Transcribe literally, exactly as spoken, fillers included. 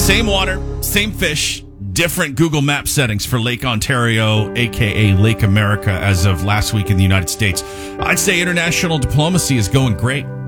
Same water, same fish, different Google Map settings for Lake Ontario, a k a. Lake America, as of last week in the United States. I'd say international diplomacy is going great.